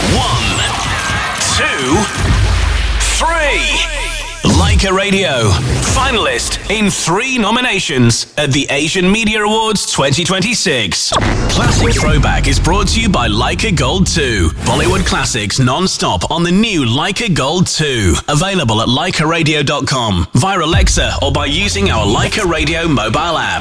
1, 2, 3. Leica Radio, finalist in 3 nominations at the Asian Media Awards 2026. Classic Throwback is brought to you by Leica Gold 2. Bollywood classics non-stop on the new Leica Gold 2. Available at leicaradio.com, via Alexa, or by using our Leica Radio mobile app.